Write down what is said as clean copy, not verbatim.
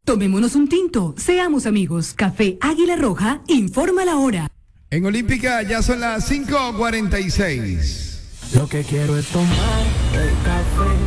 Tomémonos un tinto, seamos amigos. Café Águila Roja informa la hora. En Olímpica ya son las 5:46. Lo que quiero es tomar el café